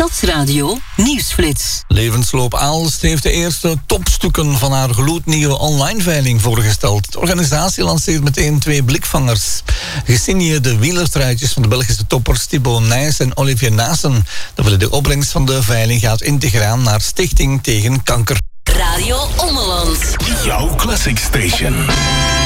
Stadsradio Nieuwsflits. Levensloop Aalst heeft de eerste topstukken van haar gloednieuwe online-veiling voorgesteld. De organisatie lanceert meteen 2 blikvangers. Gesigneerde wielerstruitjes van de Belgische toppers Thibaut Nys en Olivier Naassen. De opbrengst van de veiling gaat integraal naar Stichting tegen Kanker. Radio Ommeland. Jouw Classic Station.